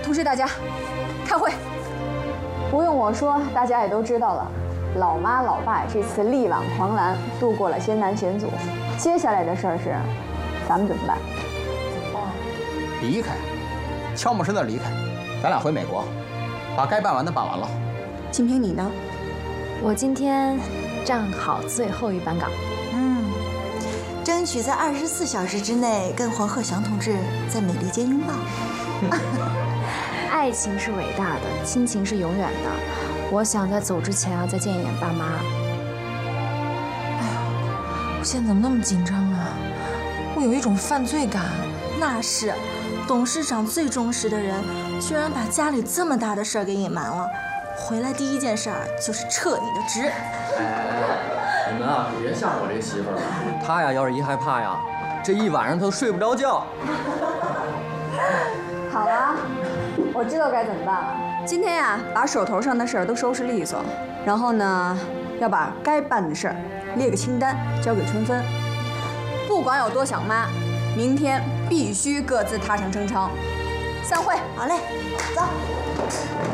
通知大家，开会。不用我说，大家也都知道了。老妈老爸这次力挽狂澜，度过了艰难险阻。接下来的事儿是，咱们怎么办？ 离开，悄没声的离开。咱俩回美国，把该办完的办完了。 金平，你呢？ 我今天站好最后一班岗。 争取在24小时之内跟黄鹤翔同志在美利坚拥抱。 爱情是伟大的，亲情是永远的。我想在走之前再见一眼爸妈。 哎呀，我现在怎么那么紧张啊？我有一种犯罪感。 那是，董事长最忠实的人，居然把家里这么大的事儿给隐瞒了。回来第一件事儿就是撤你的职。 你们啊，可别吓唬我这媳妇儿了。她呀，要是一害怕呀，这一晚上她都睡不着觉。 好了，我知道该怎么办了。今天呀，把手头上的事儿都收拾利索，然后呢，要把该办的事儿列个清单，交给春分。不管有多想妈，明天必须各自踏上征程。散会。 好嘞，走。